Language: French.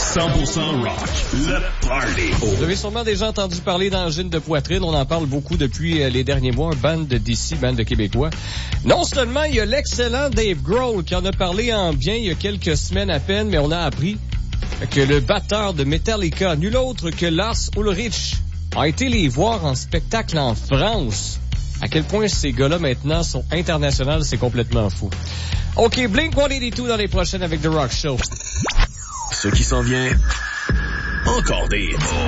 100% rock, le party. Vous avez sûrement déjà entendu parler d'angine de poitrine. On en parle beaucoup depuis les derniers mois. Un band d'ici, band de Québécois. Non seulement il y a l'excellent Dave Grohl qui en a parlé en bien il y a quelques semaines à peine, mais on a appris que le batteur de Metallica, nul autre que Lars Ulrich, a été les voir en spectacle en France. À quel point ces gars-là maintenant sont internationaux, c'est complètement fou. OK, Blink-182 dans les prochaines avec The Rock Show. Ce qui s'en vient, encore des